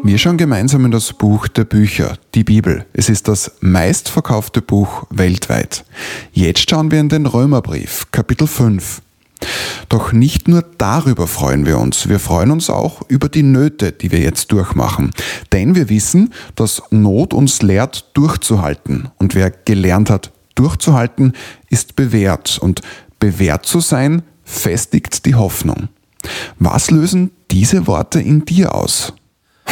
Wir schauen gemeinsam in das Buch der Bücher, die Bibel. Es ist das meistverkaufte Buch weltweit. Jetzt schauen wir in den Römerbrief, Kapitel 5. Doch nicht nur darüber freuen wir freuen uns auch über die Nöte, die wir jetzt durchmachen. Denn wir wissen, dass Not uns lehrt, durchzuhalten. Und wer gelernt hat, durchzuhalten, ist bewährt. Und bewährt zu sein, festigt die Hoffnung. Was lösen diese Worte in dir aus?